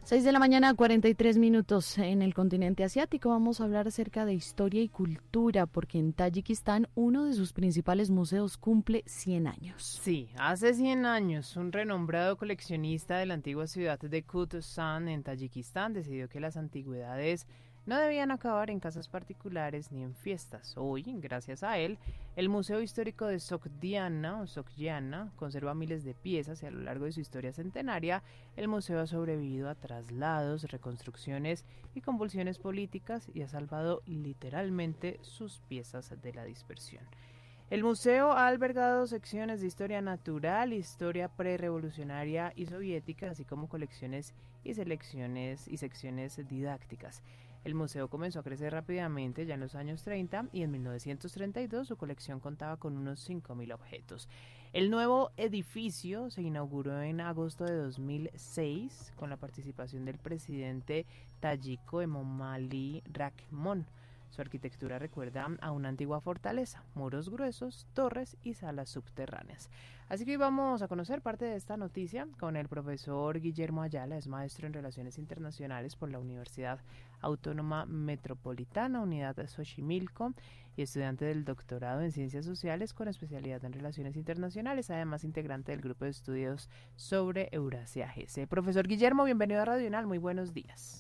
6 de la mañana, 43 minutos en el continente asiático. Vamos a hablar acerca de historia y cultura, porque en Tayikistán uno de sus principales museos cumple 100 años. Sí, hace 100 años, un renombrado coleccionista de la antigua ciudad de Kutuzan en Tayikistán decidió que las antigüedades no debían acabar en casas particulares ni en fiestas. Hoy, gracias a él, el Museo Histórico de Sogdiana o Sogdiana conserva miles de piezas y a lo largo de su historia centenaria, el museo ha sobrevivido a traslados, reconstrucciones y convulsiones políticas y ha salvado literalmente sus piezas de la dispersión. El museo ha albergado secciones de historia natural, historia prerevolucionaria y soviética, así como colecciones y secciones didácticas. El museo comenzó a crecer rápidamente ya en los años 30 y en 1932 su colección contaba con unos 5.000 objetos. El nuevo edificio se inauguró en agosto de 2006 con la participación del presidente tayiko Emomali Rahmon. Su arquitectura recuerda a una antigua fortaleza, muros gruesos, torres y salas subterráneas. Así que hoy vamos a conocer parte de esta noticia con el profesor Guillermo Ayala, es maestro en Relaciones Internacionales por la Universidad Autónoma Metropolitana, Unidad Xochimilco, y estudiante del doctorado en Ciencias Sociales con especialidad en Relaciones Internacionales, además integrante del Grupo de Estudios sobre Eurasia GC. Profesor Guillermo, bienvenido a Radio Unal, muy buenos días.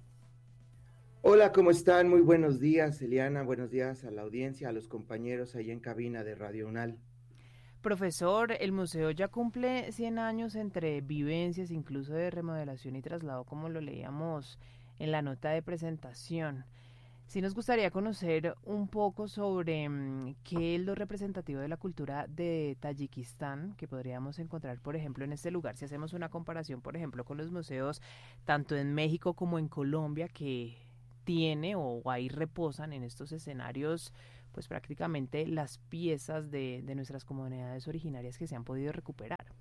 Hola, ¿cómo están? Muy buenos días, Eliana. Buenos días a la audiencia, a los compañeros ahí en cabina de Radio Unal. Profesor, el museo ya cumple 100 años entre vivencias, incluso de remodelación y traslado, como lo leíamos en la nota de presentación. Sí nos gustaría conocer un poco sobre qué es lo representativo de la cultura de Tayikistán que podríamos encontrar, por ejemplo, en este lugar. Si hacemos una comparación, por ejemplo, con los museos tanto en México como en Colombia, que tiene o ahí reposan en estos escenarios pues prácticamente las piezas de nuestras comunidades originarias que se han podido recuperar.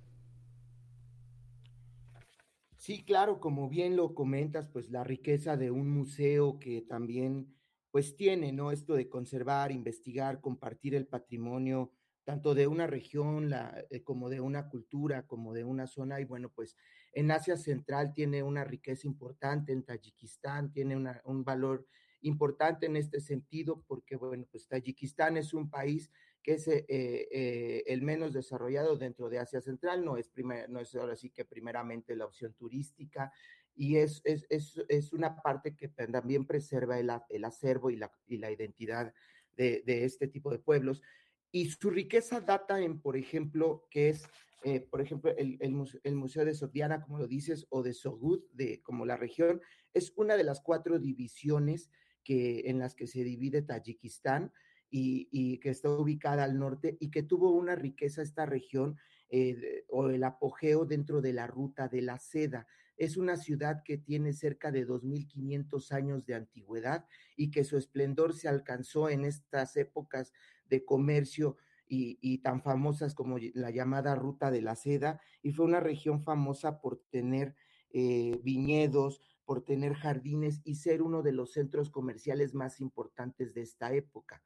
Sí, claro, como bien lo comentas, pues la riqueza de un museo que también pues tiene, ¿no? Esto de conservar, investigar, compartir el patrimonio, tanto de una región como de una cultura, como de una zona, y bueno, pues en Asia Central tiene una riqueza importante, en Tayikistán tiene un valor importante en este sentido, porque bueno, pues Tayikistán es un país que es el menos desarrollado dentro de Asia Central, no es ahora sí que primeramente la opción turística, y es una parte que también preserva el acervo y la identidad de este tipo de pueblos. Y su riqueza data en, por ejemplo, que es, por ejemplo, el Museo de Sogdiana, como lo dices, o de Sogud, como la región, es una de las 4 divisiones en las que se divide Tayikistán y que está ubicada al norte y que tuvo una riqueza esta región o el apogeo dentro de la ruta de la seda. Es una ciudad que tiene cerca de 2.500 años de antigüedad y que su esplendor se alcanzó en estas épocas de comercio y tan famosas como la llamada Ruta de la Seda, y fue una región famosa por tener viñedos, por tener jardines y ser uno de los centros comerciales más importantes de esta época.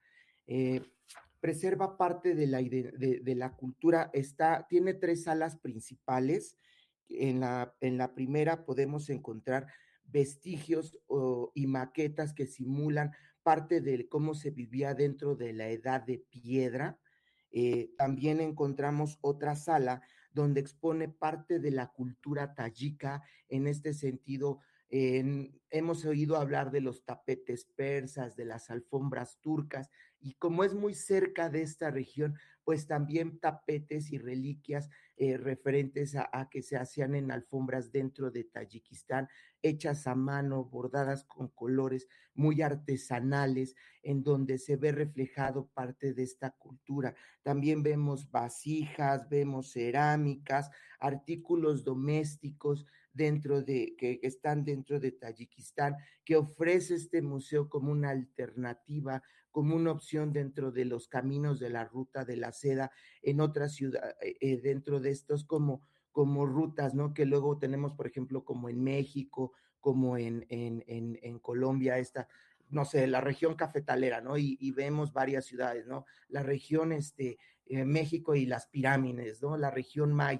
Preserva parte de la cultura, tiene 3 salas principales. En la primera podemos encontrar vestigios y maquetas que simulan parte de cómo se vivía dentro de la edad de piedra. También encontramos otra sala donde expone parte de la cultura tayika, en este sentido. Hemos oído hablar de los tapetes persas, de las alfombras turcas, y como es muy cerca de esta región, pues también tapetes y reliquias referentes a que se hacían en alfombras dentro de Tayikistán, hechas a mano, bordadas con colores muy artesanales, en donde se ve reflejado parte de esta cultura. También vemos vasijas, vemos cerámicas, artículos domésticos que están dentro de Tayikistán, que ofrece este museo como una alternativa, como una opción dentro de los caminos de la Ruta de la Seda en otras ciudades, dentro de estos como rutas, ¿no? Que luego tenemos, por ejemplo, como en México, como en Colombia, no sé, la región cafetalera, ¿no? Y vemos varias ciudades, ¿no? La región México y las pirámides, ¿no? La región maya.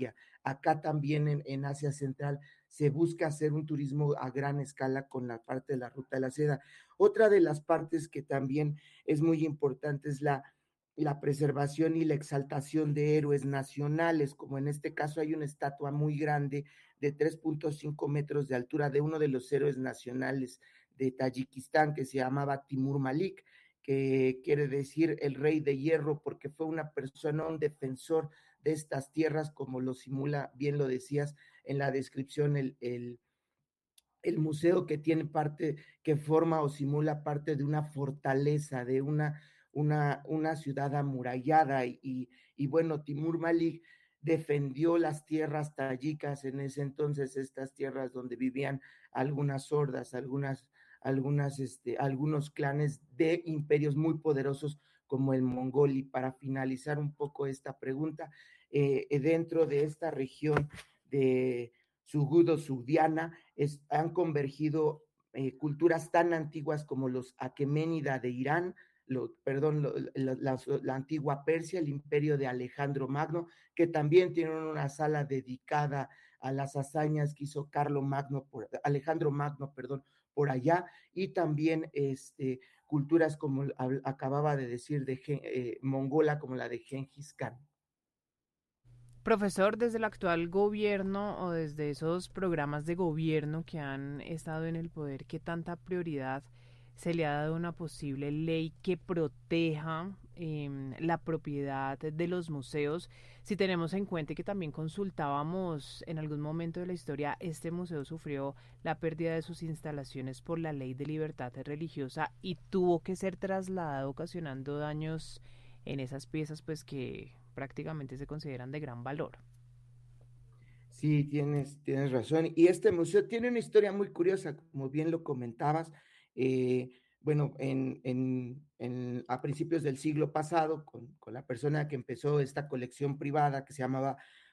acá también en Asia Central se busca hacer un turismo a gran escala con la parte de la Ruta de la Seda. Otra de las partes que también es muy importante es la preservación y la exaltación de héroes nacionales, como en este caso hay una estatua muy grande de 3.5 metros de altura de uno de los héroes nacionales de Tayikistán que se llamaba Timur Malik, que quiere decir el rey de hierro, porque fue una persona, un defensor de estas tierras, como lo simula, bien lo decías en la descripción, el museo que tiene parte, que forma o simula parte de una fortaleza, de una ciudad amurallada y bueno, Timur Malik defendió las tierras tayicas en ese entonces, estas tierras donde vivían algunas hordas, algunos clanes de imperios muy poderosos como el mongol. Y para finalizar un poco esta pregunta, dentro de esta región de Sugudo, Sugdiana, han convergido culturas tan antiguas como los Aqueménida de Irán, la antigua Persia, el imperio de Alejandro Magno, que también tienen una sala dedicada a las hazañas que hizo Alejandro Magno, perdón, por allá, y también culturas como acababa de decir de mongola, como la de Gengis Khan. Profesor, desde el actual gobierno o desde esos programas de gobierno que han estado en el poder, ¿qué tanta prioridad se le ha dado a una posible ley que proteja la propiedad de los museos? Si tenemos en cuenta que también consultábamos en algún momento de la historia, este museo sufrió la pérdida de sus instalaciones por la ley de libertad religiosa y tuvo que ser trasladado ocasionando daños en esas piezas pues que prácticamente se consideran de gran valor. Sí, tienes razón. Y este museo tiene una historia muy curiosa, como bien lo comentabas. Eh, bueno, a principios del siglo pasado, con la persona que empezó esta colección privada que se llamaba